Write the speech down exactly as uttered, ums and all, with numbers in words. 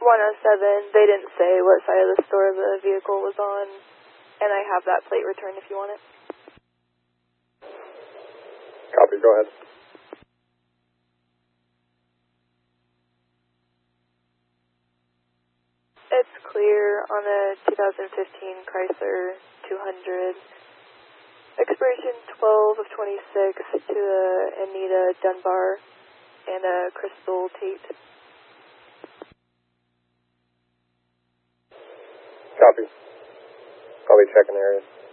one oh seven. They didn't say what side of the store the vehicle was on, and I have that plate returned if you want it. Copy, go ahead. It's clear on a two thousand fifteen Chrysler two hundred. Expiration twelve of twenty-six to a Anita Dunbar and a Crystal Tate. Copy. I'll be checking areas.